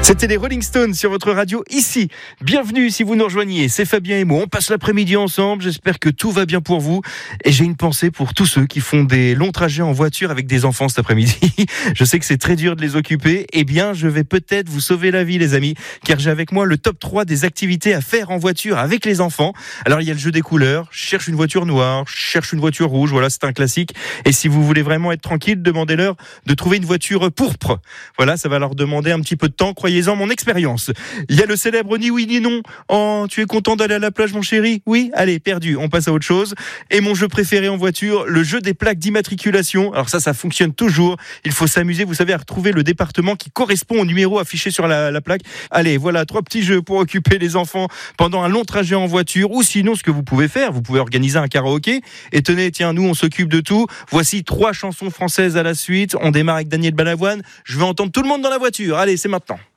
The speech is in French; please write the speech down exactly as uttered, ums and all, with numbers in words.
C'était les Rolling Stones sur votre radio ici. Bienvenue si vous nous rejoignez, c'est Fabien et moi. On passe l'après-midi ensemble, j'espère que tout va bien pour vous. Et j'ai une pensée pour tous ceux qui font des longs trajets en voiture avec des enfants cet après-midi. Je sais que c'est très dur de les occuper. Eh bien, je vais peut-être vous sauver la vie les amis, car j'ai avec moi le top trois des activités à faire en voiture avec les enfants. Alors il y a le jeu des couleurs, je cherche une voiture noire, je cherche une voiture rouge, voilà c'est un classique. Et si vous voulez vraiment être tranquille, demandez-leur de trouver une voiture pourpre. Voilà, ça va leur demander un petit peu de temps, croyez-en mon expérience. Il y a le célèbre ni oui ni non. Oh, tu es content d'aller à la plage mon chéri ? Oui ? Allez, perdu, on passe à autre chose. Et mon jeu préféré en voiture, le jeu des plaques d'immatriculation. Alors ça, ça fonctionne toujours. Il faut s'amuser, vous savez, à retrouver le département qui correspond au numéro affiché sur la, la plaque. Allez, voilà, trois petits jeux pour occuper les enfants pendant un long trajet en voiture. Ou sinon, ce que vous pouvez faire, vous pouvez organiser un karaoké. Et tenez, tiens, nous, on s'occupe de tout. Voici trois chansons françaises à la suite. On démarre avec Daniel Balavoine. Je veux entendre tout le monde dans la voiture. Allez, c'est maintenant.